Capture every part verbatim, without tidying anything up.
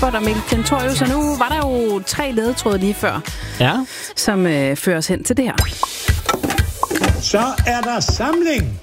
Expert og Mikkel Klintorius. Så nu var der jo tre ledetråde lige før, ja. som øh, fører os hen til det her. Så er der samling.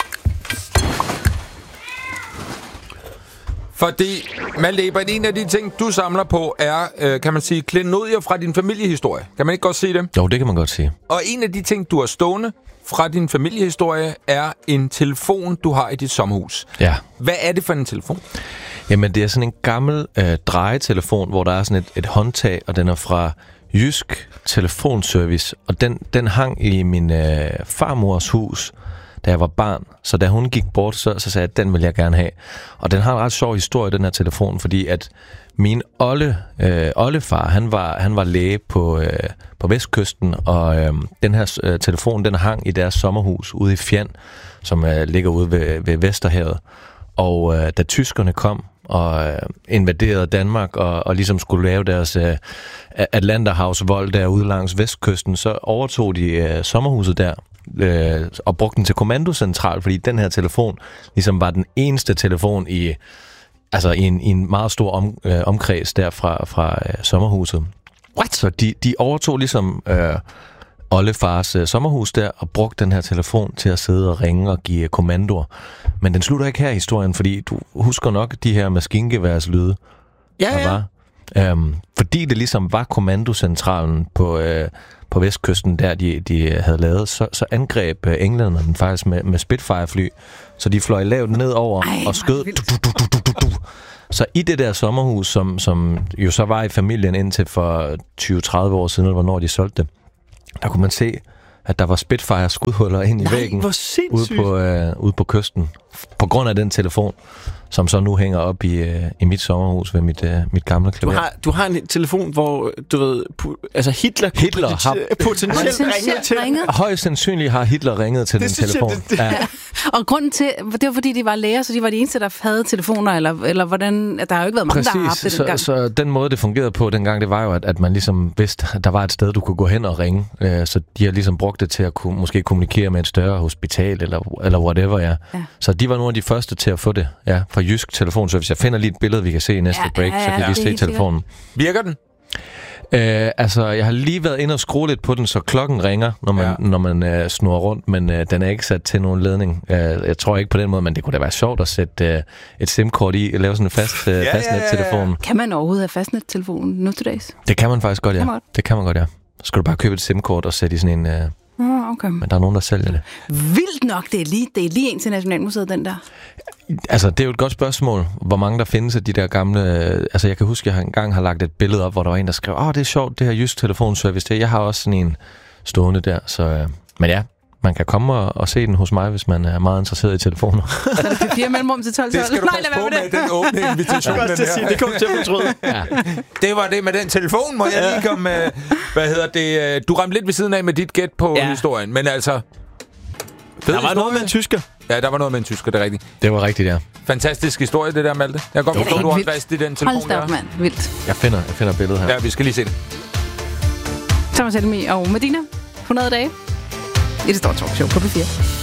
Fordi, Malte Ebert, en af de ting, du samler på, er, øh, kan man sige, klenodier fra din familiehistorie. Kan man ikke godt sige det? Jo, det kan man godt sige. Og en af de ting, du har stående fra din familiehistorie, er en telefon, du har i dit sommerhus. Ja. Hvad er det for en telefon? Jamen, det er sådan en gammel øh, drejetelefon, hvor der er sådan et, et håndtag, og den er fra Jysk Telefonservice. Og den, den hang i min øh, farmors hus, da jeg var barn. Så da hun gik bort, så, så sagde jeg, at den vil jeg gerne have. Og den har en ret sjov historie, den her telefon, fordi at min olle, øh, oldefar, han var, han var læge på, øh, på Vestkysten, og øh, den her øh, telefon, den hang i deres sommerhus ude i Fjand, som øh, ligger ude ved, ved Vesterhavet. Og øh, da tyskerne kom og øh, invaderede Danmark og, og ligesom skulle lave deres øh, Atlanterhavsvold derude langs Vestkysten, så overtog de øh, sommerhuset der øh, og brugte den til kommandocentral, fordi den her telefon ligesom var den eneste telefon i, altså i, en, i en meget stor om, øh, omkreds der fra, fra øh, sommerhuset. What? Så de, de overtog ligesom øh, oldefars øh, sommerhus der og brugte den her telefon til at sidde og ringe og give øh, kommandoer. Men den slutter ikke her i historien, fordi du husker nok de her maskingeværs lyde, ja, der ja. var. Øhm, fordi det ligesom var kommandocentralen på, øh, på Vestkysten, der de, de havde lavet, så, så angreb øh, englænderne den faktisk med, med Spitfire-fly. Så de fløj lavt nedover Ej, og skød. Du, du, du, du, du, du. Så i det der sommerhus, som, som jo så var i familien indtil for tyve til tredive år siden, eller hvornår de solgte det, der kunne man se, at der var Spitfire-skudhuller ind i Nej, væggen ude på, øh, ude på kysten. På grund af den telefon, som så nu hænger op i, øh, i mit sommerhus ved mit, øh, mit gamle klaver. Du har, du har en telefon, hvor du ved, pu- altså Hitler, Hitler har potentielt ringet til. Højst sandsynligt har Hitler ringet til det den telefon. Jeg, det, det. Ja. Og grunden til, det var fordi, de var læger, så de var de eneste, der havde telefoner, eller, eller hvordan, der har jo ikke været mange, Præcis, der har haft det så, dengang. så den måde, det fungerede på dengang, det var jo, at, at man ligesom vidste, at der var et sted, du kunne gå hen og ringe. Øh, så de har ligesom brugt det til at kunne, måske kommunikere med et større hospital, eller, eller whatever, ja. ja. Så de var nogle af de første til at få det, ja, fra Jysk Telefonservice. Jeg finder lige et billede, vi kan se i næste ja, break, ja, ja, så kan ja, lige se telefonen. Virker den? Øh, altså, jeg har lige været inde og skrue lidt på den, så klokken ringer, når man, ja. når man øh, snurrer rundt, men øh, den er ikke sat til nogen ledning. Øh, jeg tror ikke på den måde, men det kunne da være sjovt at sætte øh, et SIM-kort i og lave sådan en fast, øh, ja, fastnet-telefon. Ja, ja. Kan man overhovedet have fastnet-telefonen nu til dags? Det kan man faktisk godt, ja. Kan det kan man godt, ja. Så skal du bare købe et SIM-kort og sætte i sådan en... Øh, Oh, okay. Men der er nogen, der sælger det. Vildt nok, det er lige, det er lige ind til Nationalmuseet, den der. Altså, det er jo et godt spørgsmål, hvor mange der findes af de der gamle... Altså, jeg kan huske, at jeg engang har lagt et billede op, hvor der var en, der skrev, åh, oh, det er sjovt, det her Jysk Telefonservice. Det. Jeg har også sådan en stående der, så... Men ja, man kan komme og, og se den hos mig, hvis man er meget interesseret i telefoner. Så er det fire mellemrum til tolv. Det skal du Nej, passe på med, med den åbne invitation. Jeg skal sige, det kommer til at fortryde. Ja. Det var det med den telefon, må jeg lige komme med. Hvad hedder det? Du ramte lidt ved siden af med dit gæt på ja. historien, men altså... Der var historie. Noget med en tysker. Ja, der var noget med en tysker, det er rigtigt. Det var rigtigt, ja. Fantastisk historie, det der, Malte. Jeg kan godt forstå, du har fast i den telefon. Hold da op, mand. Vildt. Jeg finder, jeg finder billedet her. Ja, vi skal lige se det. Thomas Helmi og Medina. hundrede dage. I det store talkshow på P fire.